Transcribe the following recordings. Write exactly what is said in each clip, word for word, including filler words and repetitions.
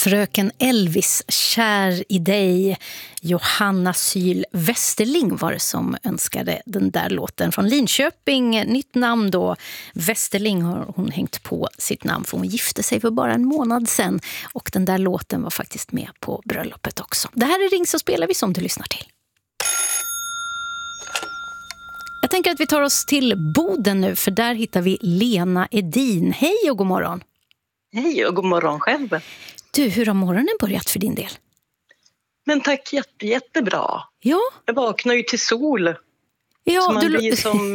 Fröken Elvis, kär i dig. Johanna Syl Westerling var det som önskade den där låten från Linköping. Nytt namn då. Westerling har hon hängt på sitt namn för hon gifte sig för bara en månad sedan. Och den där låten var faktiskt med på bröllopet också. Det här är Ring så spelar vi som du lyssnar till. Jag tänker att vi tar oss till Boden nu för där hittar vi Lena Edin. Hej och god morgon. Hej och god morgon själv. Du, hur har morgonen börjat för din del? Men tack, jätte, jättebra. Ja. Jag vaknar ju till sol. Ja, så man du... blir som...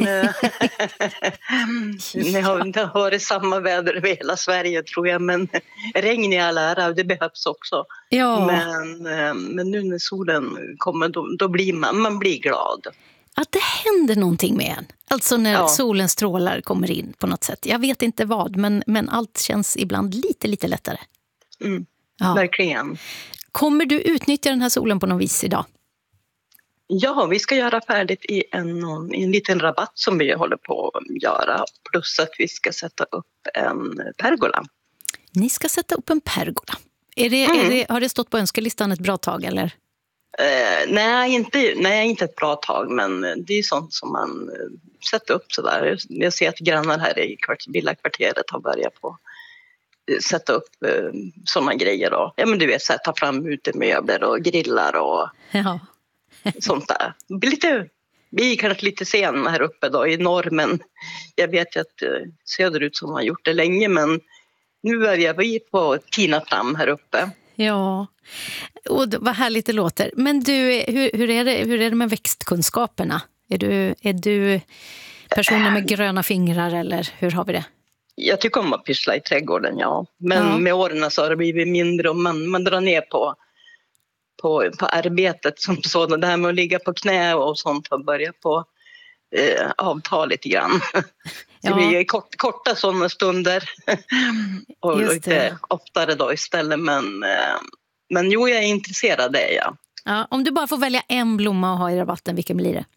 Ni har inte varit samma väder över hela Sverige tror jag. Men regn i all ära, det behövs också. Ja. Men, men nu när solen kommer, då, då blir man, man blir glad. Att det händer någonting med en. Alltså när ja. solens strålar kommer in på något sätt. Jag vet inte vad, men, men allt känns ibland lite, lite lättare. Mm, ja. Verkligen. Kommer du utnyttja den här solen på något vis idag? Ja, vi ska göra färdigt i en, i en liten rabatt som vi håller på att göra. Plus att vi ska sätta upp en pergola. Ni ska sätta upp en pergola. Är det, mm. är det, har det stått på önskelistan ett bra tag eller? Uh, nej, inte, nej, inte ett bra tag, men det är sånt som man uh, sätter upp sådär. Jag ser att grannar här i kvart, villakvarteret har börjat på uh, sätta upp uh, sådana grejer. Då. Ja, men du vet, så här, ta fram utemöbler och grillar och ja. sånt där. Lite, vi är kanske lite sen här uppe då i norr, men jag vet ju att uh, söderut som har gjort det länge, men nu börjar vi på tina fram här uppe. Ja, och vad härligt det låter. Men du, hur, hur, är det, hur är det med växtkunskaperna? Är du, är du personer med gröna fingrar eller hur har vi det? Jag tycker om att pyssla i trädgården, ja. Men ja. Med åren så har det blivit mindre och man, man drar ner på, på, på arbetet som sådant. Det här med att ligga på knä och sånt har börjat på eh, avtal lite grann. Det ja. blir kort, korta sådana stunder och lite oftare då istället. Men, men jo, jag är intresserad det är jag. Ja, om du bara får välja en blomma att ha i rabatten, vilken blir det?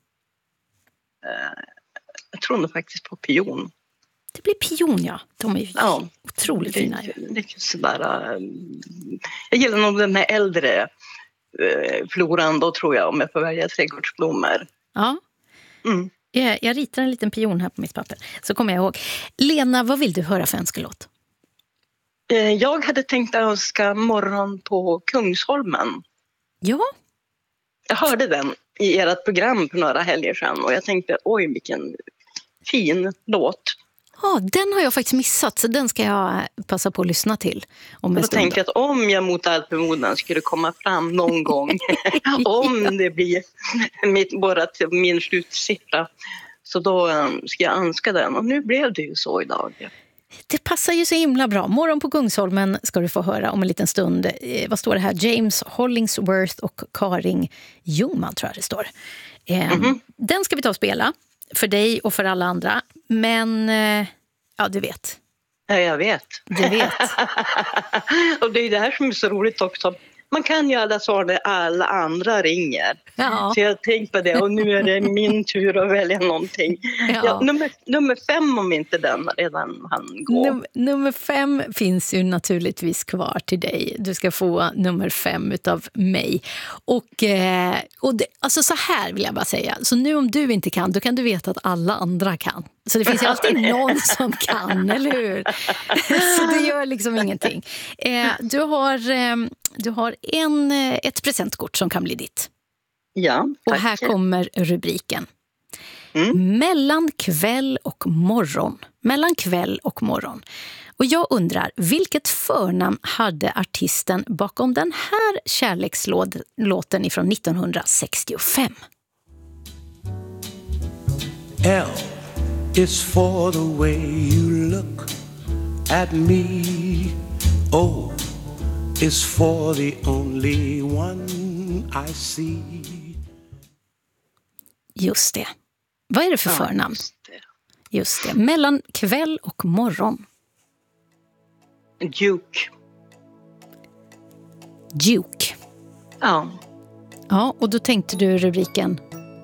Jag tror nog faktiskt på pion. Det blir pion, ja. De är ju ja. otroligt det, fina. Det är sådär, jag gillar nog den här äldre floran då tror jag om jag får välja trädgårdsblommor. Ja. Mm. Jag, jag ritar en liten pion här på mitt papper. Så kommer jag ihåg. Lena, vad vill du höra för önskelåt? Jag hade tänkt att önska Morgon på Kungsholmen. Ja. Jag hörde den i ert program för några helger sedan. Och jag tänkte, oj vilken fin låt. Ja, den har jag faktiskt missat. Så den ska jag passa på att lyssna till. Om en jag tänkte att om jag mot allt förmodan skulle komma fram någon gång. om ja. det blir mitt, bara till min slutsiffra. Så då um, ska jag önska den. Och nu blev det ju så idag. Det passar ju så himla bra. Morgon på Kungsholmen ska du få höra om en liten stund. Eh, vad står det här? James Hollingsworth och Karin Ljungman tror jag det står. Eh, mm-hmm. Den ska vi ta och spela. För dig och för alla andra. Men, eh, ja du vet. Ja, jag vet. Du vet. Och det är det här som är så roligt också. Man kan ju alla svar när alla andra ringer. Ja. Så jag tänkte på det och nu är det min tur att välja någonting. Ja. Ja, nummer, nummer fem om inte den redan han går. Num- nummer fem finns ju naturligtvis kvar till dig. Du ska få nummer fem utav mig. Och, eh, och det, alltså så här vill jag bara säga. Så nu om du inte kan, då kan du veta att alla andra kan. Så det finns ju alltid någon som kan, eller hur? Så det gör liksom ingenting. Eh, du har... Eh, Du har en, ett presentkort som kan bli ditt. Ja, tack. Och här kommer rubriken. Mm. Mellan kväll och morgon. Mellan kväll och morgon. Och jag undrar, vilket förnamn hade artisten bakom den här kärlekslåten ifrån nittonhundrasextiofem? L is for the way you look at me. O is for the only one I see. Just det. Vad är det för ja, förnamn? Just det. Just det. Mellan kväll och morgon. Duke. Duke. Ja. Ja, och då tänkte du rubriken?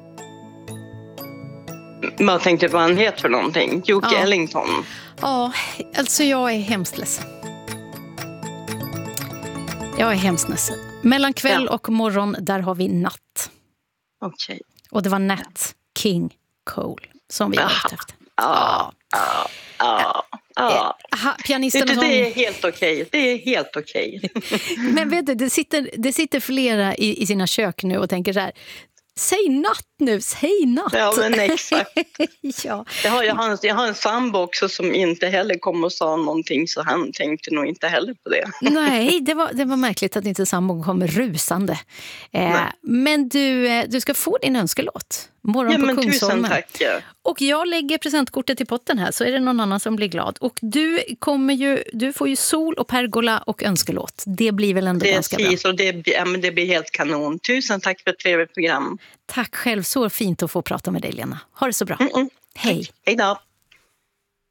Vad tänkte du vad han heter för någonting? Duke ja. Ellington. Ja, alltså jag är hemskt ledsen. Jag är hemskt ledsen. Mellan kväll Ja. och morgon, där har vi natt. Okej. Och det var Nat King Cole som vi var Aha. ute efter. Ja, ja, ja, ja. Aha, pianisten Vet du, och sång. det är helt okej. Det är helt okej. Men vet du, det sitter, det sitter flera i, i sina kök nu och tänker så här: säg natt nu, säg natt. Ja, men exakt. Ja. Jag har, jag, har en, jag har en sambo också som inte heller kom och sa någonting, så han tänkte nog inte heller på det. Nej, det var, det var märkligt att inte sambon kom rusande. Eh, men du, eh, du ska få din önskelåt. Morgon Ja, på men tusen Kungsholmen. tack. Ja. Och jag lägger presentkortet i potten här, så är det någon annan som blir glad. Och du kommer ju, du får ju Sol och Pergola och önskelåt. Det blir väl ändå ganska bra. Precis, och det, blir- ja, men det blir helt kanon. Tusen tack för ett trevligt program. Tack själv, så fint att få prata med dig, Lena. Ha det så bra. Mm-mm. Hej. Hej då.